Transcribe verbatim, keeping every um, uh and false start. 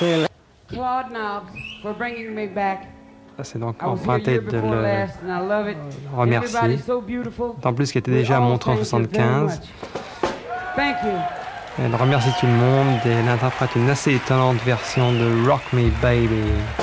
say Claude Knobs for bringing me back. Ça, c'est donc I was here emprunté year de before le last, and I love it. remercier. Everybody's so beautiful. En plus, qui était We déjà all montré en thank you very soixante-quinze. much. Thank you. Elle remercie tout le monde et elle interprète une assez étonnante version de Rock Me Baby.